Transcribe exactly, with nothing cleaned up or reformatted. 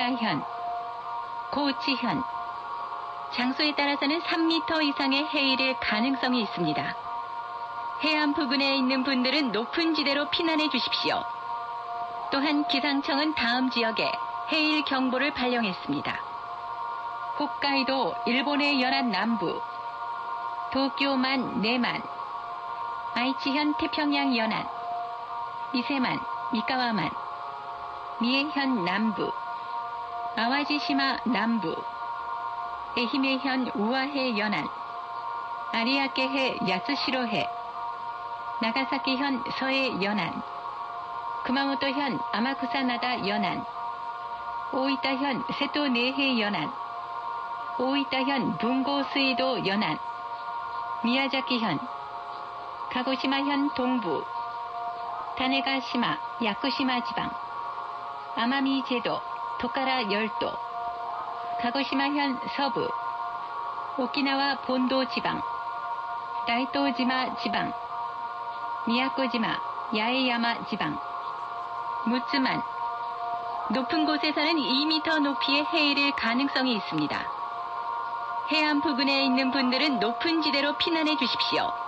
오카현, 고치현. 장소에 따라서는 삼 미터 이상의 해일의 가능성이 있습니다. 해안 부근에 있는 분들은 높은 지대로 피난해 주십시오. 또한 기상청은 다음 지역에 해일 경보를 발령했습니다. 홋카이도 일본의 연안 남부, 도쿄만 내만, 아이치현 태평양 연안, 이세만, 미카와만, 미에현 남부, 아와지시마 남부, 에히메현 우아해 연안, 아리아케해 야스시로해, 나가사키현 서해 연안, 구마모토현 아마쿠사나다 연안, 오이타현 세토 내해 연안, 오이타현 bungo 수이도 연안, 미야자키현, 가고시마현 동부, 타네가시마 야쿠시마 지방, 아마미 제도 도카라 열도, 가고시마현 서부, 오키나와 본도 지방, 라이토지마 지방, 미야코지마 야에야마 지방, 무츠만. 높은 곳에서는 이 미터 높이의 해일일 가능성이 있습니다. 해안 부근에 있는 분들은 높은 지대로 피난해 주십시오.